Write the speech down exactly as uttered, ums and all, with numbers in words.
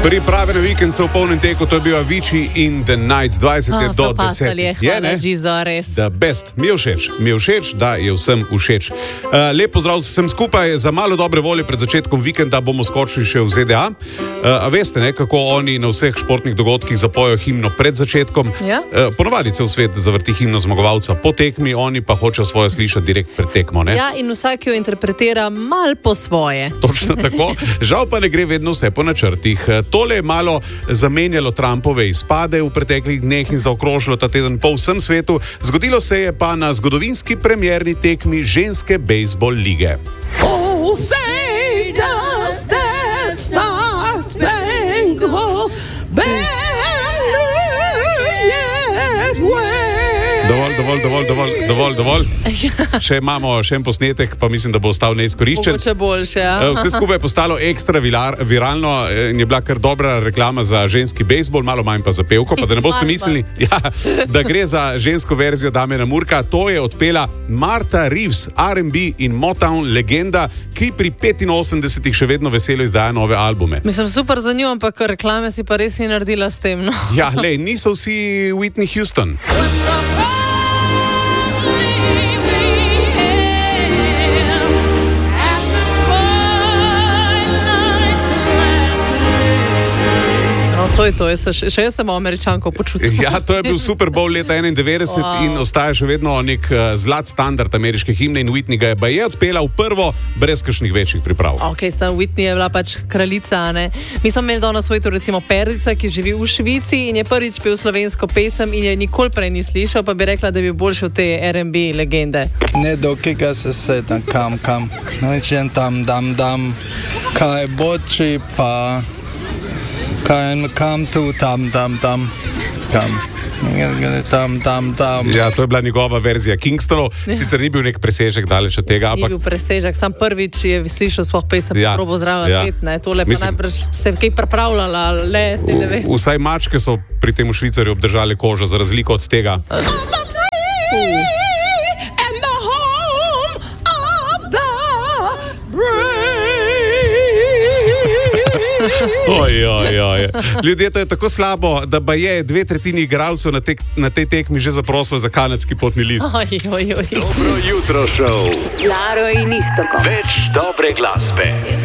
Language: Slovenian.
Priprave na vikend so v polnem teku, to je bil Avicii in The Nights, dvajset je Oh, do propasali deset. je, hvala, Gizo, res. The best. Mi je všeč, mi je všeč, da je vsem všeč. Uh, lep pozdrav vsem skupaj, za malo dobre volje pred začetkom vikenda bomo skočili še v Z D A. Uh, a veste, ne, kako oni na vseh športnih dogodkih zapojo himno pred začetkom? Ja. Uh, ponovadi se v svet zavrti himno zmagovalca po tekmi, oni pa hočejo svoje slišati direkt pred tekmo. Ne? Ja, in vsak jo interpretira mal po svoje. Točno tako. Žal pa ne gre vedno vse po načrtih. Tole je malo zamenjalo Trumpove izpade v preteklih dneh in zaokrožilo ta teden po vsem svetu. Zgodilo se je pa na zgodovinski premierni tekmi ženske bejzbol lige. Oh, say does the star-spangled banner yet wave? Dovolj, dovolj, dovolj, dovolj, dovolj, dovolj. Še imamo še en posnetek, pa mislim, da bo ostal neizkoriščen. Mogoče boljše, ja. Vse skupaj je postalo ekstra vilar, viralno in je bila kar dobra reklama za ženski bejzbol, malo manj pa za pevko, pa da ne boste mislili, ja, da gre za žensko verzijo Damjana Murka. To je odpela Martha Reeves, R and B in Motown legenda, ki pri petinosemdesetih še vedno veselo izdaja nove albume. Mislim, super za njo, ampak reklame si pa res je naredila s tem. No. Ja, lej, niso vsi Whitney Houston. To je to, jaz še, še jaz sem Američanko počutil. Ja, to je bil Super Bowl leta enaindevetdeset wow. In ostaja še vedno nek uh, zlat standard ameriške himne in Whitney ga je baje odpela v prvo brez kakšnih večjih priprav. Ok, sem Whitney je bila pač kraljica, ne. Mi smo imeli doma svoj tu recimo Perdica, ki živi v Švici in je prvič pel slovensko pesem in je nikoli prej ni slišal, pa bi rekla, da bi boljši od te R and B legende. Ne dokiga se sedam kam kam, nočem tam dam dam, kaj boči pa... Kam, kam tu, tam, tam, tam, tam, tam, tam, tam. Ja, to je bila njegova verzija Kingstonov, sicer ni bil nek presežek daleč od tega, ampak... Ni bil presežek, sam prvič je slišal svoj pesem, ja, probo zraven ja. pet, ne, tole pa Mislim, najprej se kaj pripravljala, le, se ne ve. Vsaj mačke so pri tem v Švicarju obdržali kožo, za razliko od tega. Oj, oj, oj. Ljudje, to je tako slabo, da ba je dve tretjini igralcev na, tek, na tej tekmi že zaprosilo za kanadski potni list. Oj, oj, oj. Dobro jutro, šov. Laro in Iztokom. Več dobre glasbe.